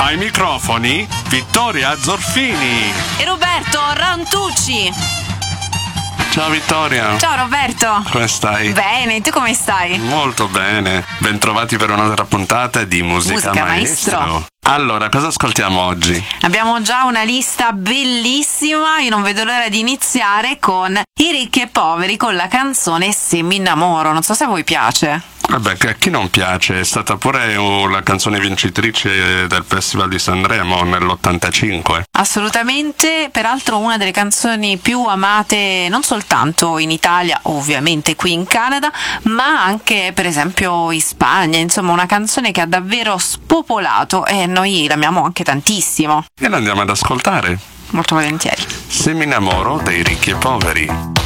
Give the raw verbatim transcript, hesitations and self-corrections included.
Ai microfoni Vittoria Zorfini e Roberto Rantucci. Ciao Vittoria. Ciao Roberto. Come stai? Bene, tu come stai? Molto bene. Bentrovati per un'altra puntata di Musica, Musica Maestro. Maestro. Allora, cosa ascoltiamo oggi? Abbiamo già una lista bellissima, io non vedo l'ora di iniziare con I ricchi e poveri con la canzone Se mi innamoro. Non so se a voi piace. Vabbè, a chi non piace? È stata pure uh, la canzone vincitrice del Festival di Sanremo nell'ottantacinque. Assolutamente, peraltro una delle canzoni più amate non soltanto in Italia, ovviamente qui in Canada, ma anche per esempio in Spagna, insomma una canzone che ha davvero spopolato e noi l'amiamo anche tantissimo. E la andiamo ad ascoltare. Molto volentieri. Se mi innamoro dei ricchi e poveri.